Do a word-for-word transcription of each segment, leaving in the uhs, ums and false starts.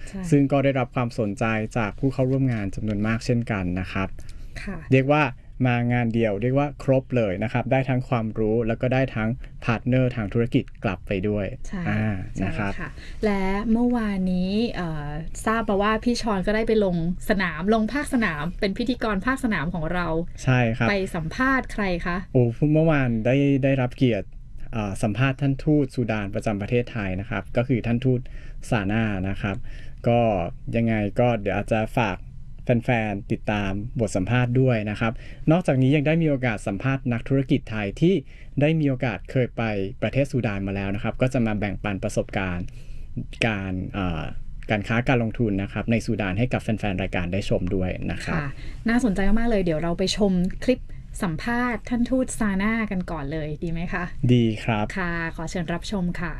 ซึ่งก็ได้รับความสนใจจากผู้เข้าร่วมงานจำนวนมากเช่นกันนะครับเรียกว่ามางานเดียวเรียกว่าครบเลยนะครับได้ทั้งความรู้แล้วก็ได้ทั้งพาร์ทเนอร์ทางธุรกิจกลับไปด้วยใช่นะครับและเมื่อวานนี้ทราบมาว่าพี่ชอนก็ได้ไปลงสนามลงภาคสนามเป็นพิธีกรภาคสนามของเราใช่ครับไปสัมภาษณ์ใครคะโอ้เมื่อวานได้ได้รับเกียรติสัมภาษณ์ท่านทูตซูดานประจำประเทศไทยนะครับก็คือท่านทูตซาน่านะครับก็ยังไงก็เดี๋ยวอาจจะฝากแฟนๆติดตามบทสัมภาษณ์ด้วยนะครับนอกจากนี้ยังได้มีโอกาสสัมภาษณ์นักธุรกิจไทยที่ได้มีโอกาสเคยไปประเทศซูดานมาแล้วนะครับก็จะมาแบ่งปันประสบการณ์การการค้าการลงทุนนะครับในซูดานให้กับแฟนๆรายการได้ชมด้วยนะครับน่าสนใจมากๆเลยเดี๋ยวเราไปชมคลิปสัมภาษณ์ท่านทูตซาน่ากันก่อนเลยดีไหมคะดีครับค่ะขอเชิญรับชมค่ะ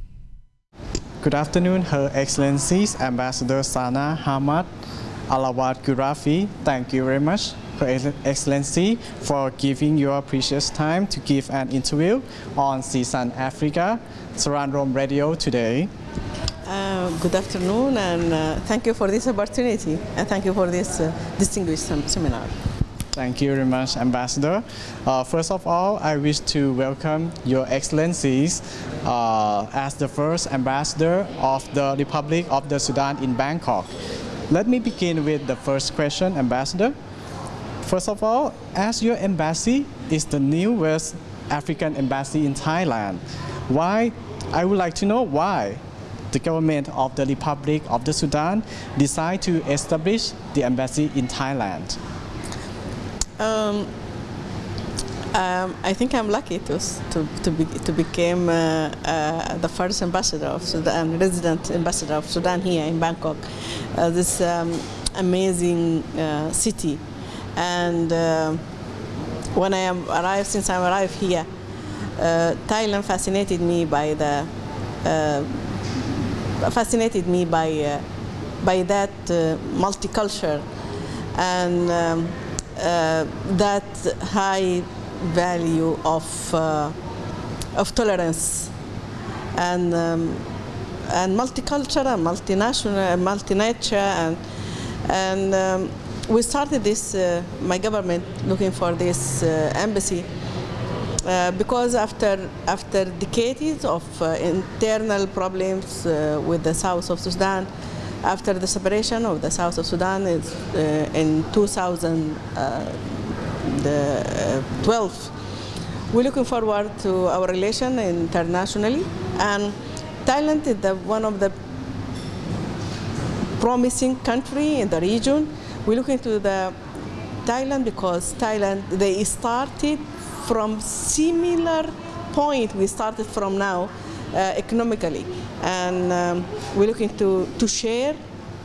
Good afternoon, Her Excellencies Ambassador Sana Hamad Alawat Gurafi. Thank you very much, Her Excellency, for giving your precious time to give an interview on C S A N Africa, Saran Rome Radio today. Uh, good afternoon, and uh, thank you for this opportunity, and thank you for this uh, distinguished seminar. Thank you very much, Ambassador. Uh, first of all, I wish to welcome Your Excellencies uh, as the first Ambassador of the Republic of the Sudan in Bangkok. Let me begin with the first question, Ambassador. First of all, as your embassy is the new West African embassy in Thailand, why, I would like to know why the government of the Republic of the Sudan decided to establish the embassy in Thailand. Um, um, I think I'm lucky to to to, be, to become uh, uh, the first ambassador of Sudan, resident ambassador of Sudan here in Bangkok, uh, this um, amazing uh, city. And uh, when I am arrived, since I arrived here, uh, Thailand fascinated me by the uh, fascinated me by uh, by that uh, multicultural and um, uh, that high value of uh, of tolerance and um, and multicultural, multinational, multi-nature, and and um, we started this. Uh, my government looking for this uh, embassy uh, because after after decades of uh, internal problems uh, with the south of Sudan, after the separation of the south of Sudan is, uh, in two thousand twelve, we're looking forward to our relation internationally, and Thailand is the, one of the promising country in the region. We're looking to the Thailand because Thailand, they started from similar point we started from now uh, economically, and um, we're looking to, to share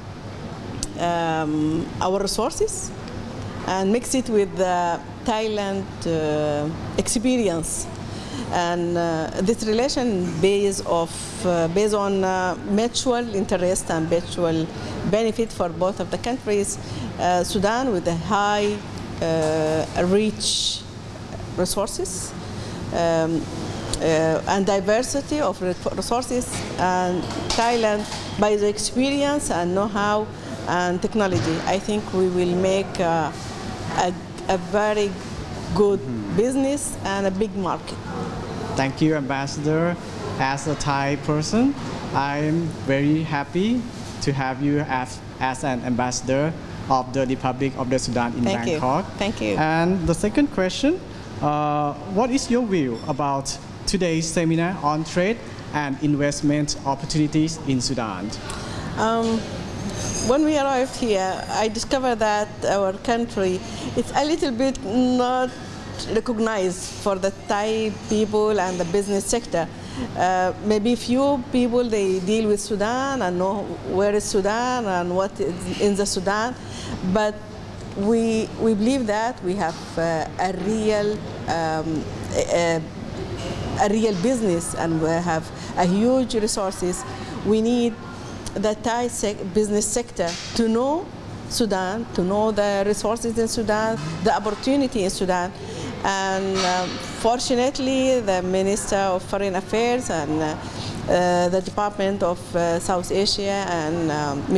um, our resources and mix it with the Thailand uh, experience. And uh, this relation based, of, uh, based on uh, mutual interest and mutual benefit for both of the countries. Uh, Sudan with the high, uh, rich resources um, uh, and diversity of resources, and Thailand by the experience and know-how and technology. I think we will make uh, a, a very good mm-hmm. business and a big market. Thank you, Ambassador. As a Thai person, I'm very happy to have you as, as an ambassador of the Republic of the Sudan in Thank Bangkok. You. Thank you. And the second question, uh, what is your view about today's seminar on trade and investment opportunities in Sudan? Um, when we arrived here, I discovered that our country is a little bit not recognized for the Thai people and the business sector. Uh, maybe few people, they deal with Sudan and know where is Sudan and what is in the Sudan, but we, we believe that we have uh, a real um, a, a real business, and we have a huge resources. We need the Thai sec business sector to know Sudan, to know the resources in Sudan, the opportunity in Sudan. And um, fortunately, the Minister of Foreign Affairs and uh, uh, the Department of uh, South Asia and um,